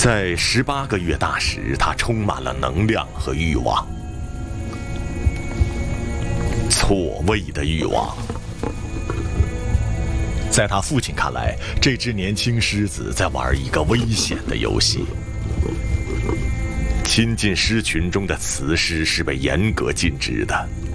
在18个月大时，他充满了能量和欲望，错位的欲望。在他父亲看来，这只年轻狮子在玩一个危险的游戏。亲近狮群中的雌狮是被严格禁止的。